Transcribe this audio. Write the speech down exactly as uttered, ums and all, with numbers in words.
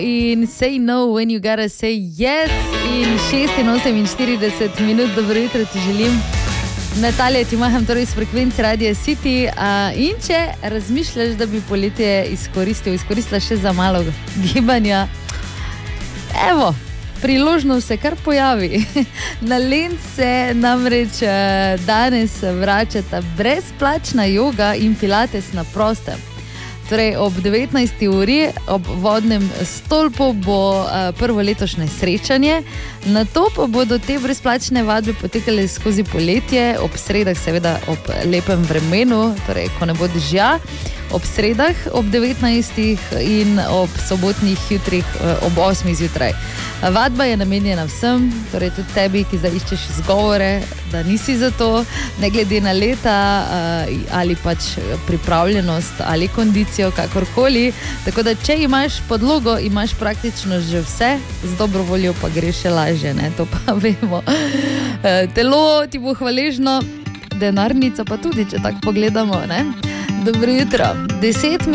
In say no when you gotta say yes. In šest in oseminštirideset minut, dobro jutro ti želim. Natalija, ti maham torej iz frekvence Radia City. A, in če razmišljaš, da bi poletje izkoristil, izkoristila še za malo gibanja, evo, priložnost se kar pojavi. Na Lent se namreč danes vračata brezplačna joga in pilates na prostem. Torej, ob devetnajsti uri ob vodnem stolpu bo uh, prvo letošnje srečanje, nato pa bodo te brezplačne vadbe potekale skozi poletje, ob sredah seveda ob lepem vremenu, torej ko ne bo dežja, ob sredah ob devetnajstih in ob sobotnih jutrih uh, ob osmih zjutraj. Vadba je namenjena vsem, torej tudi tebi, ki zdaj iščeš izgovore, da nisi za to, ne glede na leta uh, ali pač pripravljenost ali kondicijo, kakorkoli. Tako da, če imaš podlogo, imaš praktično že vse, z dobro voljo pa gre še lažje, ne? To pa vemo. Uh, telo ti bo hvaležno, denarnica pa tudi, če tako pogledamo, ne? Dobro jutro. Deset